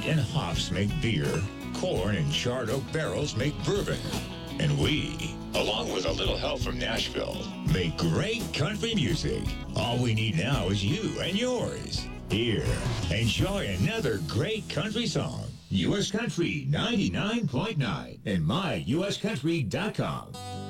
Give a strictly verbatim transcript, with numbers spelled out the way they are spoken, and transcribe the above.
wheat and hops make beer. Corn and charred oak barrels make bourbon. And we, along with a little help from Nashville, make great country music. All we need now is you and yours. Here, enjoy another great country song. U S Country ninety-nine point nine and my U S country dot com.